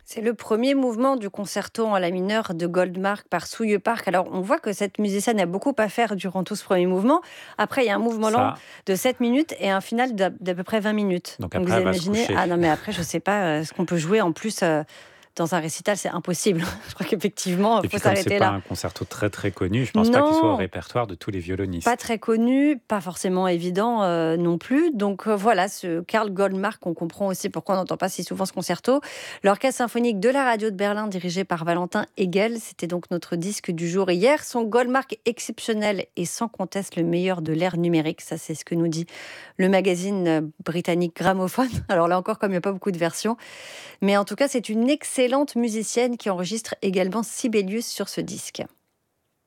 C'est le premier mouvement du concerto en la mineure de Goldmark par Souye Park. Alors, on voit que cette musicienne a beaucoup à faire durant tout ce premier mouvement. Après, il y a un mouvement lent Ça, de 7 minutes et un final d'à peu près 20 minutes. donc Donc, vous après, elle va se imaginez, coucher. ah non, mais après, je ne sais pas ce qu'on peut jouer en plus dans un récital, c'est impossible. Je crois qu'effectivement, Et il faut puis comme c'est s'arrêter pas là. un concerto très, très connu, je pense pas qu'il soit au Non, répertoire de tous les pas violonistes. très connu, pas forcément évident non plus. Donc voilà, ce Karl Goldmark, on comprend aussi pourquoi on n'entend pas si souvent ce concerto. L'Orchestre symphonique de la radio de Berlin, dirigé par Valentin Hegel, c'était donc notre disque du jour hier. Son Goldmark exceptionnel et sans conteste le meilleur de l'ère numérique. Ça, c'est ce que nous dit le magazine britannique Gramophone. Alors là encore, comme il n'y a pas beaucoup de versions. Mais en tout cas, c'est une excellente musicienne qui enregistre également Sibelius sur ce disque.